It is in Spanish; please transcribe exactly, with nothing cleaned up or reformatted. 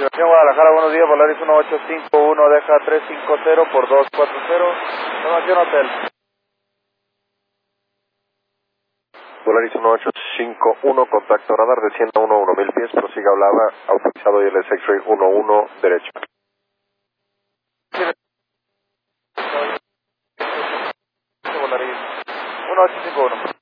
Dirección Guadalajara, buenos días, Volaris uno ocho cinco uno, deja tres cinco cero por dos cuatro cero, información hotel. Volaris uno ocho cinco uno, contacto radar de cien a uno mil pies, prosiga Olava, autorizado y el X-Ray uno uno, derecho. Volaris uno ocho cinco uno.